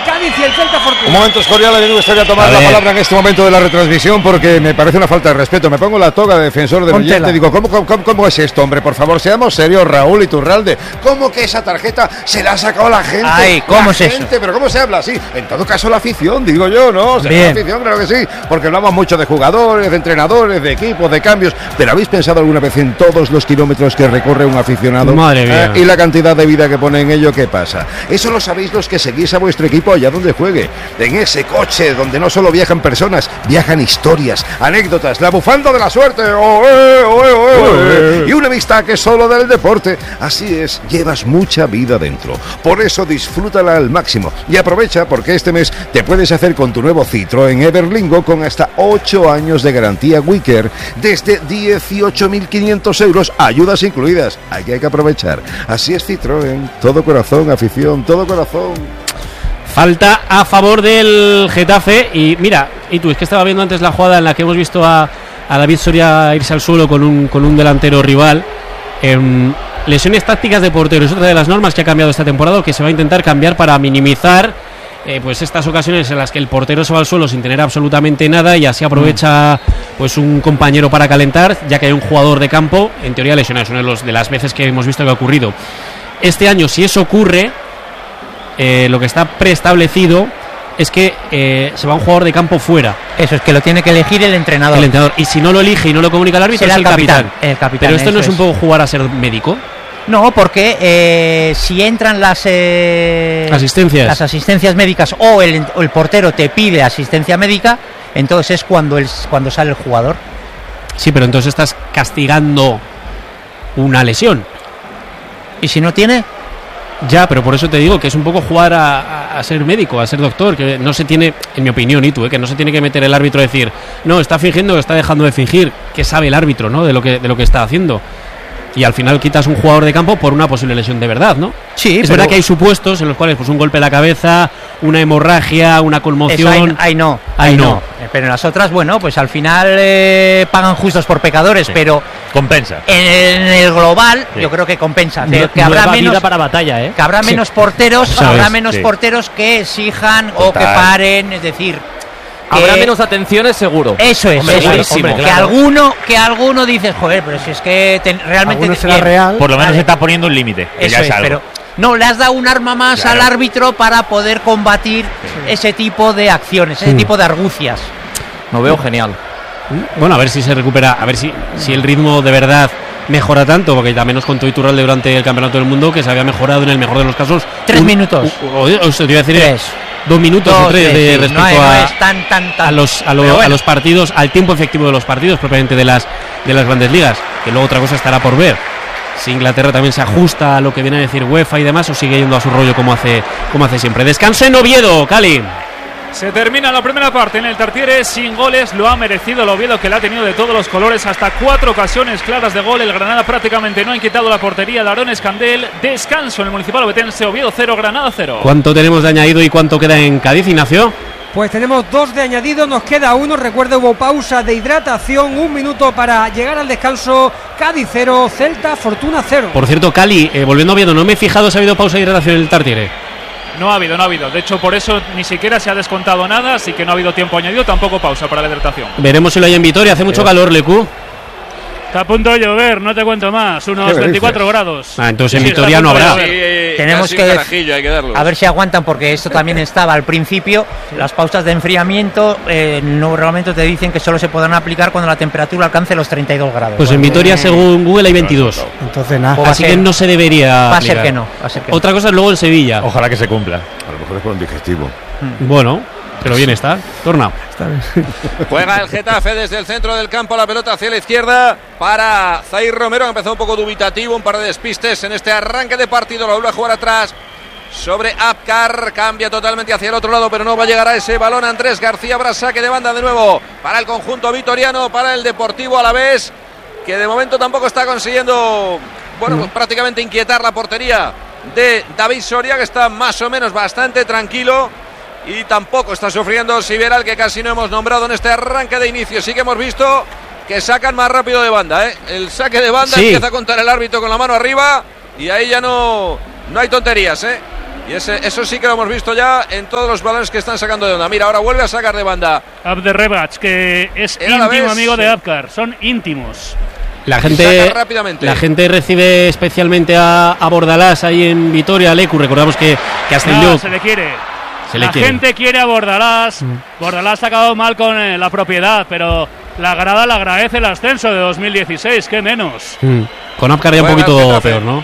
Cádiz y el Celta Fortuna. Un momento, Escorial, le gustaría tomar la palabra en este momento de la retransmisión porque me parece una falta de respeto. Me pongo la toga de defensor del oyente y digo, ¿cómo es esto, hombre? Por favor, seamos serios, Raúl Iturralde. ¿Cómo que esa tarjeta se la ha sacado la gente? Ay, ¿cómo es eso? ¿Pero cómo se habla así? En todo caso, la afición, digo yo, ¿no? La afición, claro que sí, porque hablamos mucho de jugadores, de entrenadores, de equipos, de cambios. ¿Pero habéis pensado alguna vez en todos los kilómetros que recorre un aficionado? Madre mía. Y la cantidad de vida que pone en ello, ¿qué pasa? Eso lo sabéis los que seguís a vuestro equipo allá donde juegue. En ese coche donde no solo viajan personas, viajan historias, anécdotas, la bufanda de la suerte, y una amistad que es solo del deporte. Así es, llevas mucha vida dentro. Por eso disfrútala al máximo y aprovecha porque este mes te puedes hacer con tu nuevo Citroën Everlingo con hasta 8 años de garantía Wicker desde 18.500 euros, ayudas incluidas. Hay que aprovechar. Así es Citroën, todo corazón, afición, todo corazón. Falta a favor del Getafe. Y mira, y tú, es que estaba viendo antes la jugada en la que hemos visto a David Soria irse al suelo con un delantero rival. Lesiones tácticas de portero es otra de las normas que ha cambiado esta temporada, que se va a intentar cambiar para minimizar pues estas ocasiones en las que el portero se va al suelo sin tener absolutamente nada y así aprovecha pues un compañero para calentar, ya que hay un jugador de campo en teoría lesionado. Es una de las veces que hemos visto que ha ocurrido. Este año, si eso ocurre, lo que está preestablecido es que se va un jugador de campo fuera. Eso es que lo tiene que elegir el entrenador. Y si no lo elige y no lo comunica el árbitro, es el capitán. Pero esto no es un poco jugar a ser médico. No, porque si entran las asistencias médicas o el portero te pide asistencia médica, entonces es cuando sale el jugador. Sí, pero entonces estás castigando una lesión. ¿Y si no tiene? Ya, pero por eso te digo que es un poco jugar a ser médico, a ser doctor, que no se tiene, en mi opinión, y tú, que no se tiene que meter el árbitro a decir, no, está fingiendo o está dejando de fingir, que sabe el árbitro, ¿no? de lo que está haciendo. Y al final quitas un jugador de campo por una posible lesión de verdad, ¿no? Sí, es verdad que hay supuestos en los cuales pues un golpe en la cabeza, una hemorragia, una conmoción. Ahí no. Pero en las otras, bueno, pues al final pagan justos por pecadores, sí, pero compensa. En el global, sí, yo creo que compensa. Que habrá menos para batalla, que habrá menos porteros, porteros que exijan o que paren, es decir. Habrá menos atenciones seguro. Eso es, segurísimo. Claro. Que alguno dice, joder, pero si es que realmente será real. Por lo menos se está poniendo un límite. Eso es, pero no, le has dado un arma más al árbitro para poder combatir ese tipo de acciones, ese tipo de argucias. Lo veo genial. Bueno, a ver si se recupera, a ver si el ritmo de verdad mejora tanto, porque también nos contó Iturralde durante el Campeonato del Mundo que se había mejorado en el mejor de los casos 3 minutos. O te iba a decir 2 minutos o 3 respecto a los partidos, al tiempo efectivo de los partidos propiamente de las grandes ligas, que luego otra cosa estará por ver. Si Inglaterra también se ajusta a lo que viene a decir UEFA y demás, o sigue yendo a su rollo como hace siempre. Descanso en Oviedo, Cali. Se termina la primera parte en el Tartiere sin goles, lo ha merecido el Oviedo, que la ha tenido de todos los colores, hasta 4 ocasiones claras de gol. El Granada prácticamente no ha inquietado la portería de Aaron Escandel. Descanso en el Municipal Ovetense, Oviedo 0, Granada 0. ¿Cuánto tenemos de añadido y cuánto queda en Cádiz, Ignacio? Pues tenemos 2 de añadido, nos queda 1. Recuerda, hubo pausa de hidratación, 1 minuto para llegar al descanso. Cádiz 0, Celta Fortuna 0. Por cierto, Cali, volviendo a Oviedo, no me he fijado si ha habido pausa de hidratación en el Tartiere. No ha habido. De hecho, por eso ni siquiera se ha descontado nada, así que no ha habido tiempo añadido, tampoco pausa para la hidratación. Veremos si lo hay en Vitoria. Hace mucho calor, Lecu. Está a punto de llover, no te cuento más, unos 24 grados. Entonces en Vitoria no habrá. Tenemos que a ver si aguantan, porque esto también estaba al principio. Las pausas de enfriamiento, el nuevo reglamento te dicen que solo se podrán aplicar cuando la temperatura alcance los 32 grados. Pues en Vitoria, según Google, hay 22. Entonces nada. Así que no se debería. Va a ser que no. Otra cosa es luego en Sevilla. Ojalá que se cumpla. A lo mejor es por un digestivo. Bueno, pero bien está. Torna. Juega el Getafe desde el centro del campo, la pelota hacia la izquierda para Zair Romero, que empezó un poco dubitativo, un par de despistes en este arranque de partido. Lo vuelve a jugar atrás sobre Apcar, cambia totalmente hacia el otro lado, pero no va a llegar a ese balón. Andrés García, habrá saque de banda de nuevo para el conjunto vitoriano, para el Deportivo Alavés, que de momento tampoco está consiguiendo, pues prácticamente inquietar la portería de David Soria, que está más o menos bastante tranquilo. Y tampoco está sufriendo Siberal, que casi no hemos nombrado en este arranque de inicio. Sí que hemos visto que sacan más rápido de banda, El saque de banda empieza a contar el árbitro con la mano arriba y ahí ya no hay tonterías, Y eso sí que lo hemos visto ya en todos los balones que están sacando de onda. Mira, ahora vuelve a sacar de banda Abderrebac, que es íntimo amigo de Apcar. Son íntimos. La gente recibe especialmente a Bordalás ahí en Vitoria, Lecu. Recordamos que ascendió. No, se le quiere. La gente quiere a Bordalás. Bordalás ha acabado mal con la propiedad, pero la grada le agradece el ascenso de 2016, qué menos. Con Apcar ya un poquito peor, ¿no?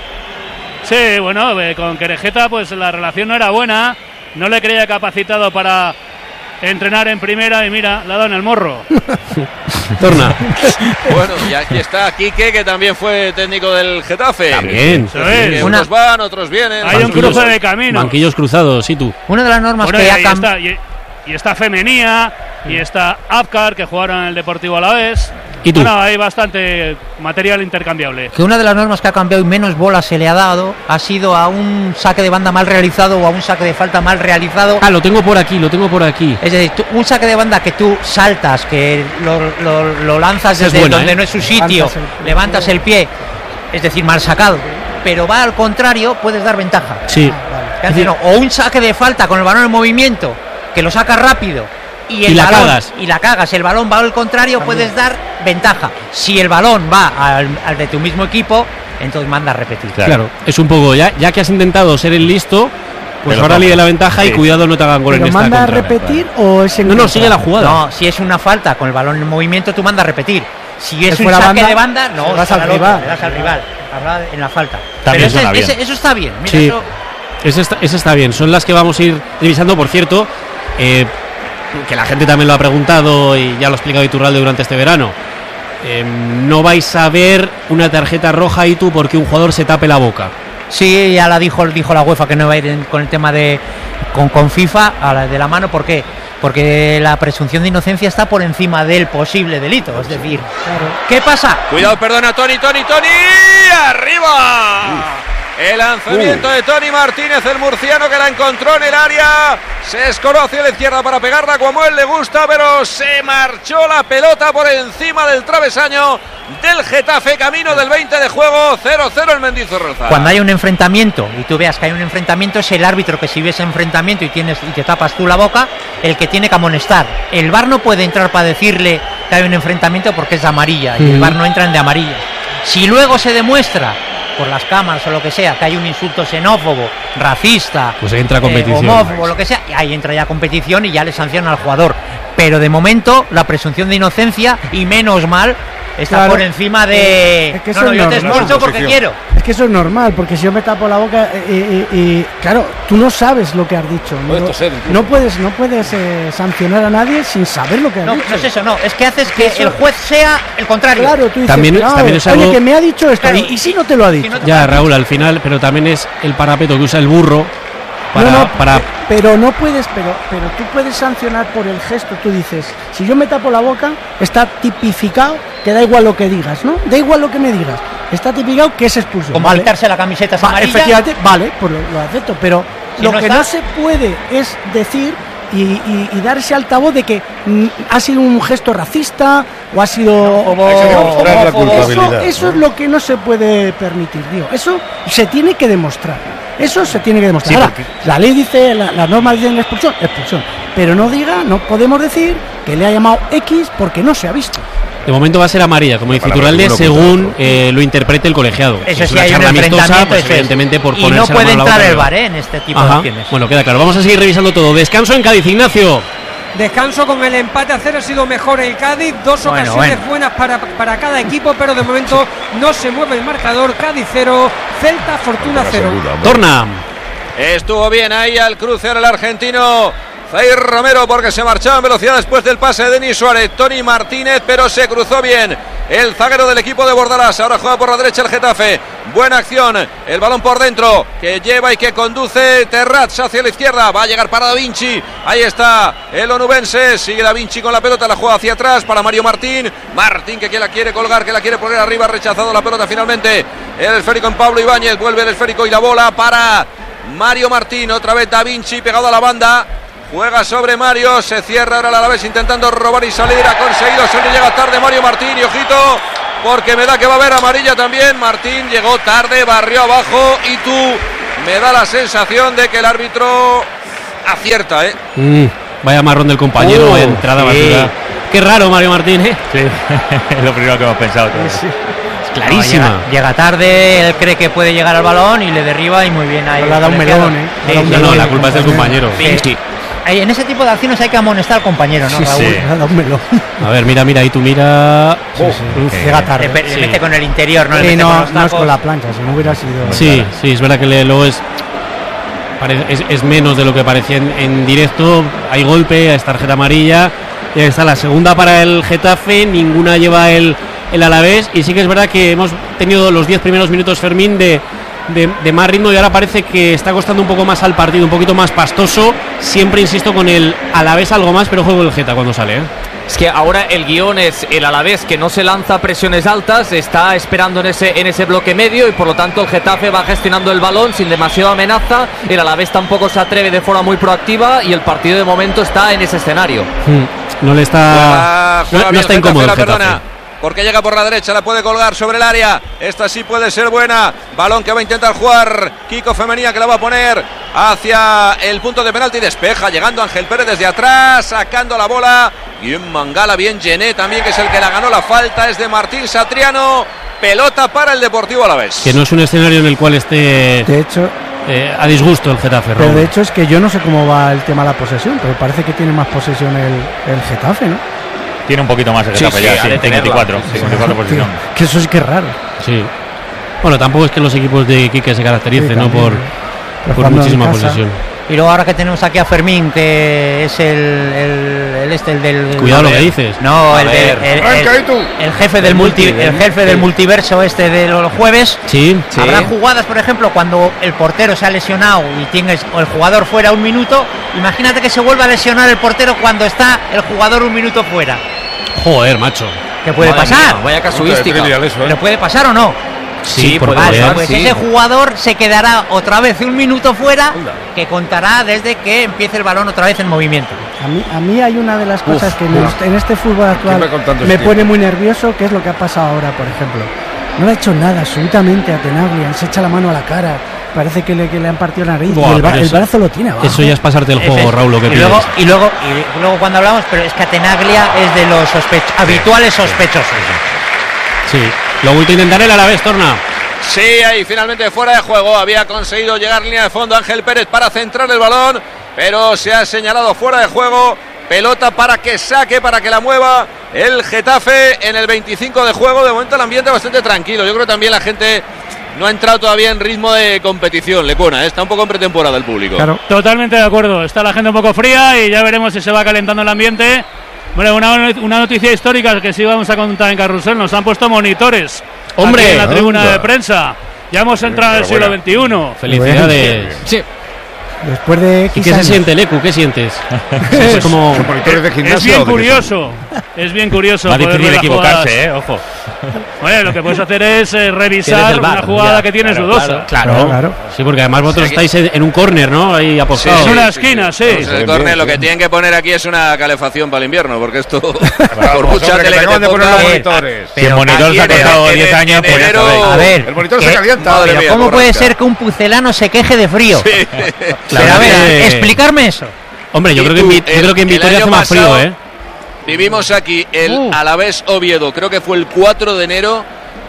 Sí, bueno, con Querejeta pues la relación no era buena, no le creía capacitado para entrenar en primera y mira, le ha dado en el morro. Torna. Bueno, y aquí está Quique, que también fue técnico del Getafe. También. Unos van, otros vienen. Hay un cruce de camino. Banquillos cruzados, ¿y tú? Una de las normas que ya cambiado. Y está Femenía, y está Apcar, que jugaron en el Deportivo Alavés. ¿Y tú? Bueno, hay bastante material intercambiable. Que una de las normas que ha cambiado y menos bolas se le ha dado ha sido a un saque de banda mal realizado o a un saque de falta mal realizado. Lo tengo por aquí. Es decir, un saque de banda que tú saltas, que lo lanzas desde donde no es su sitio, levantas el pie, es decir, mal sacado, pero va al contrario, puedes dar ventaja. Sí. O un saque de falta con el balón en movimiento, que lo sacas rápido y la cagas, el balón va al contrario, puedes dar ventaja. Si el balón va al de tu mismo equipo, entonces manda a repetir. Claro, es un poco, ya que has intentado ser el listo, pues pero ahora ligue la ventaja y cuidado no te hagan gol en esta contra. ¿Manda a repetir o es No, sigue la jugada. No, si es una falta con el balón en movimiento, tú mandas a repetir. Si es un saque de banda, no, vas al rival. Le das al rival, habla en la falta. También pero eso está bien. Mira, sí, eso está bien. Son las que vamos a ir revisando, por cierto. Que la gente también lo ha preguntado y ya lo ha explicado Iturralde durante este verano. No vais a ver una tarjeta roja y tú porque un jugador se tape la boca. Sí, ya la dijo la UEFA que no va a ir con el tema con FIFA de la mano. ¿Por qué? Porque la presunción de inocencia está por encima del posible delito. Es decir, ¿qué pasa? Cuidado, perdona, Tony, arriba. El lanzamiento de Tony Martínez, el murciano, que la encontró en el área. Se escoró hacia la izquierda para pegarla como a él le gusta, pero se marchó la pelota por encima del travesaño del Getafe, camino del 20 de juego. 0-0 el Mendizorroza. Cuando hay un enfrentamiento y tú veas que hay un enfrentamiento, es el árbitro que, si ves enfrentamiento y te tapas tú la boca, el que tiene que amonestar. El VAR no puede entrar para decirle que hay un enfrentamiento porque es amarilla, y el VAR no entra en de amarilla. Si luego se demuestra por las cámaras o lo que sea que hay un insulto xenófobo, racista, pues entra competición, homófobo, lo que sea, y ahí entra ya competición y ya le sanciona al jugador. Pero de momento la presunción de inocencia, y menos mal, está por encima de es que yo te esforzo porque quiero. Es que eso es normal, porque si yo me tapo la boca y claro, tú no sabes lo que has dicho. No puedes sancionar a nadie sin saber lo que has dicho. No es eso, es que haces que el juez sea el contrario. Claro, tú dices, también es algo... oye, que me ha dicho esto, y si no te lo ha dicho. Ya, Raúl, al final, pero también es el parapeto que usa el burro para... Pero no puedes, pero tú puedes sancionar por el gesto. Tú dices, si yo me tapo la boca, está tipificado que da igual lo que digas, ¿no? Da igual lo que me digas. Está tipificado que es expulsión. Como quitarse la camiseta amarilla. Efectivamente, vale, pues lo acepto, pero si lo que no se puede es decir y dar ese altavoz de que ha sido un gesto racista o ha sido la culpabilidad. Eso es lo que no se puede permitir, tío. Eso se tiene que demostrar. Sí, ahora, la ley dice, la norma dice expulsión, pero no podemos decir que le ha llamado X porque no se ha visto. De momento va a ser amarilla, como dice Iturralde, según lo interprete el colegiado. Eso sí, hay un enfrentamiento, pues, evidentemente por y no puede entrar el VAR en este tipo de acciones. Bueno, queda claro. Vamos a seguir revisando todo. Descanso en Cádiz, Ignacio. Descanso con el empate a 0, ha sido mejor el Cádiz, dos ocasiones buenas para cada equipo, pero de momento no se mueve el marcador. Cádiz 0, Celta Fortuna 0. Torna. Estuvo bien ahí al cruce el argentino Zair Romero, porque se marchaba en velocidad después del pase de Denis Suárez. Tony Martínez, pero se cruzó bien el zaguero del equipo de Bordalás. Ahora juega por la derecha el Getafe. Buena acción, el balón por dentro, que lleva y que conduce Terrats hacia la izquierda. Va a llegar para Da Vinci. Ahí está el onubense. Sigue Da Vinci con la pelota, la juega hacia atrás para Mario Martín. Martín que la quiere colgar, que la quiere poner arriba. Rechazado la pelota finalmente. El esférico en Pablo Ibáñez. Vuelve el esférico y la bola para Mario Martín. Otra vez Da Vinci pegado a la banda. Juega sobre Mario, se cierra ahora el Alavés intentando robar y salir. Ha conseguido, solo llega tarde Mario Martín. Y ojito, porque me da que va a haber amarilla también. Martín llegó tarde, barrió abajo y tú me da la sensación de que el árbitro acierta, ¿eh? Vaya marrón del compañero, entrada basura. Qué raro, Mario Martín, ¿eh? Sí, es lo primero que hemos pensado todos. Sí. Clarísima. No, llega tarde, él cree que puede llegar al balón y le derriba y muy bien ahí. Le ha dado un melón, ¿eh? No, la culpa es del compañero. Sí. En ese tipo de acciones hay que amonestar al compañero, ¿no, Raúl? Le ha dado un melón. A ver, mira, ahí tú mira. Llega tarde. Le mete con el interior, ¿no? No es con la plancha, si no hubiera sido. Sí, es verdad que luego es menos de lo que parecía en directo. Hay golpe, es tarjeta amarilla. Y ahí está la segunda para el Getafe, ninguna lleva el Alavés. Y sí que es verdad que hemos tenido los 10 primeros minutos, Fermín, de más ritmo, y ahora parece que está costando un poco más al partido, un poquito más pastoso. Siempre insisto con el Alavés algo más, pero juego el Geta cuando sale, ¿eh? Es que ahora el guión es el Alavés, que no se lanza presiones altas, está esperando en ese bloque medio, y por lo tanto el Getafe va gestionando el balón sin demasiada amenaza. El Alavés tampoco se atreve de forma muy proactiva, y el partido de momento está en ese escenario. No le está no está incómodo el Getafe. Porque llega por la derecha, la puede colgar sobre el área. Esta sí puede ser buena. Balón que va a intentar jugar Kiko Femenía, que la va a poner hacia el punto de penalti. Despeja, llegando Ángel Pérez desde atrás, sacando la bola. Bien Mangala, bien Gené también, que es el que la ganó. La falta es de Martín Satriano. Pelota para el Deportivo Alavés. Que no es un escenario en el cual esté... De hecho... a disgusto el Getafe, pero de hecho es que yo no sé cómo va el tema de la posesión, pero parece que tiene más posesión el Getafe, ¿no? Tiene un poquito más el Getafe, ya, 54 posición. Que eso es que es raro. Sí. Bueno, tampoco es que los equipos de Quique se caractericen, ¿no? Por muchísima posesión. Y luego ahora que tenemos aquí a Fermín, que es el del... Cuidado lo que dices. No, el jefe del multiverso de los jueves. Sí. Habrá jugadas, por ejemplo, cuando el portero se ha lesionado y tiene el jugador fuera un minuto. Imagínate que se vuelva a lesionar el portero cuando está el jugador un minuto fuera. Joder, macho. ¿Qué puede pasar? Mía, vaya casuística. ¿Le puede pasar o no? Sí, pues ese jugador se quedará otra vez un minuto fuera, que contará desde que empiece el balón otra vez en movimiento. A mí hay una de las cosas que en este fútbol actual me pone muy nervioso, que es lo que ha pasado ahora, por ejemplo. No le ha hecho nada absolutamente a Tenaglia, se echa la mano a la cara, parece que le han partido la nariz. El brazo lo tiene abajo. Eso ya es pasarte el juego, Raúl, lo que pides. Y luego cuando hablamos, pero es que Tenaglia es de los habituales sospechosos. Sí. Lo vuelto a intentar el Alavés, Torna. Sí, ahí finalmente fuera de juego. Había conseguido llegar línea de fondo Ángel Pérez para centrar el balón, pero se ha señalado fuera de juego. Pelota para que saque, para que la mueva el Getafe en el 25 de juego. De momento el ambiente bastante tranquilo. Yo creo que también la gente no ha entrado todavía en ritmo de competición, Lecuna. Está un poco en pretemporada el público. Claro. Totalmente de acuerdo. Está la gente un poco fría y ya veremos si se va calentando el ambiente. Bueno, una noticia histórica que sí vamos a contar en Carrusel. Nos han puesto monitores. ¡Hombre! Aquí en la tribuna de prensa. Ya hemos entrado en el siglo XXI. Felicidades. Sí. Después de ¿Y qué se siente, Lecu? ¿Qué sientes? Es como monitores de gimnasio. Es bien curioso. Es bien curioso. Va difícil equivocarse, ojo. Bueno, lo que puedes hacer es revisar una jugada que tienes dudosa. Claro. Sí, porque además vosotros estáis en un córner, ¿no? Ahí apostados. Sí, en una esquina, sí. Pues el córner lo que tienen que poner aquí es una calefacción para el invierno, porque esto por mucha tele que te poner los ponga, monitores. Si el monitor se ha costado 10 años, pues ya sabéis. A ver, el monitor se calienta. Pero ¿cómo puede ser que un pucelano se queje de frío? Sí. Pero a ver, explicarme eso. Hombre, yo creo que en Vitoria hace más frío, ¿eh? Vivimos aquí el Alavés Oviedo, creo que fue el 4 de enero,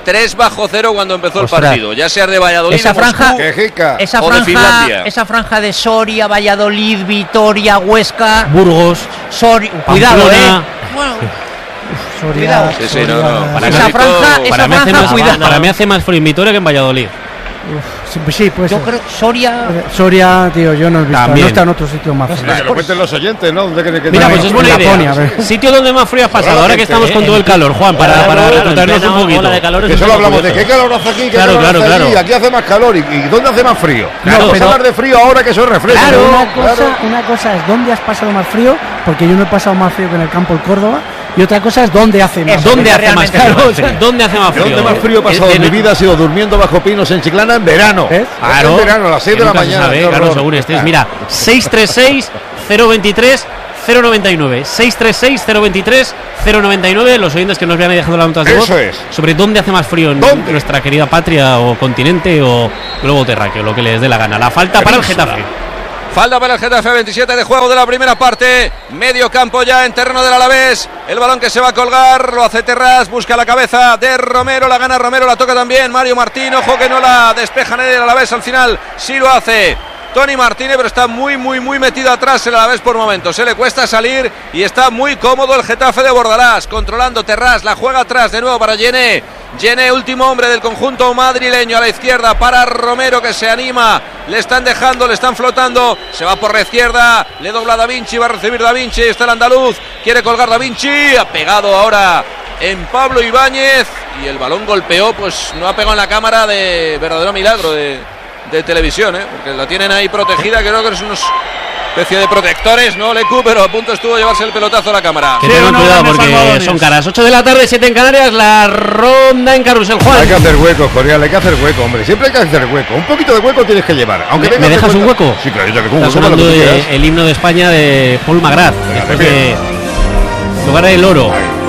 3-0 cuando empezó el partido. Ya sea de Valladolid, esa franja, esa franja de Soria, Valladolid, Vitoria, Huesca, Burgos, Soria, cuidado, Bueno, cuidado. Sí, no. Para mí hace más frío en Vitoria que en Valladolid. Sí, pues. Yo creo Soria, tío, yo no he visto. También. No está en otro sitio más frío. Que lo cuenten los oyentes, ¿no? Mira, pues es buena idea. Sitio donde más frío has pasado, ahora que estamos con todo el calor, Juan, para retratarnos un poquito. Que solo hablamos de qué calor hace aquí, qué calor hace allí. Aquí hace más calor. ¿Y dónde hace más frío? Vamos a hablar de frío ahora que eso refresca. Claro, una cosa es dónde has pasado más frío, porque yo no he pasado más frío que en el campo del Córdoba. Y otra cosa es dónde hace más frío. ¿Dónde hace más frío? ¿Dónde hace más frío? ¿Dónde más frío he pasado en mi vida? Ha sido durmiendo bajo pinos en Chiclana en verano. Claro. En verano, a las 6 de la mañana. Claro, según estés. Mira, 636-023-033. 099 636 023 099. Los oyentes que nos vean ahí dejando las notas de voz sobre dónde hace más frío en nuestra querida patria o continente o globo terráqueo, lo que les dé la gana. La falta para el Getafe. Falta para el Getafe, 27 de juego de la primera parte. Medio campo ya en terreno del Alavés. El balón que se va a colgar, lo hace Terrás, busca la cabeza de Romero, la gana Romero, la toca también Mario Martín. Ojo que no la despeja nadie del Alavés, al final sí lo hace Tony Martínez, pero está muy metido atrás el Alavés por momentos. Se le cuesta salir y está muy cómodo el Getafe de Bordalás, controlando Terrás, la juega atrás de nuevo para Yené. Yené, último hombre del conjunto madrileño, a la izquierda para Romero, que se anima, le están dejando, le están flotando, se va por la izquierda, le dobla Da Vinci, va a recibir Da Vinci, está el andaluz, quiere colgar Da Vinci, ha pegado ahora en Pablo Ibáñez y el balón golpeó, pues no ha pegado en la cámara, de verdadero milagro de televisión, porque la tienen ahí protegida, creo que es unos especie de protectores, ¿no, Lecu? Pero a punto estuvo de llevarse el pelotazo a la cámara. Que tengan cuidado porque son caras. 8 de la tarde, 7 en Canarias, la ronda en Carrusel, Juan. Hay que hacer hueco, Corial, hay que hacer hueco, hombre. Siempre hay que hacer hueco. Un poquito de hueco tienes que llevar. Aunque ¿Me dejas un hueco? Sí, claro, yo que Estás sonando el himno de España de Paul McGrath, después de Lugar del Oro.